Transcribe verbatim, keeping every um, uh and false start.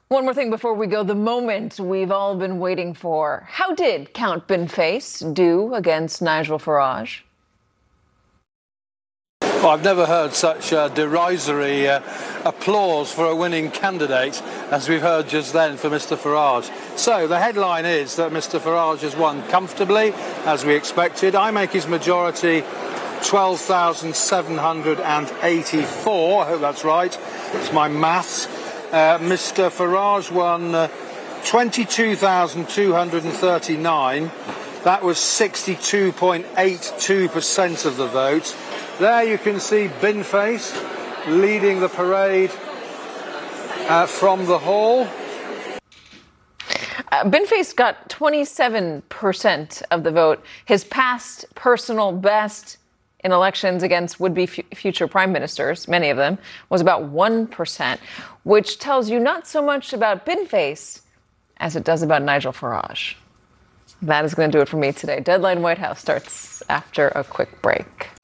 One more thing before we go, the moment we've all been waiting for. How did Count Boniface do against Nigel Farage? Well, I've never heard such uh, derisory uh, applause for a winning candidate as we've heard just then for Mister Farage. So the headline is that Mister Farage has won comfortably, as we expected. I make his majority twelve thousand seven hundred eighty-four. I hope that's right. It's my maths. Uh, Mister Farage won uh, twenty-two thousand two hundred thirty-nine. That was sixty-two point eight two percent of the vote. There you can see Boniface leading the parade uh, from the hall. Uh, Boniface got twenty-seven percent of the vote. His past personal best in elections against would-be f- future prime ministers, many of them, was about one percent, which tells you not so much about Boniface as it does about Nigel Farage. That is going to do it for me today. Deadline White House starts after a quick break.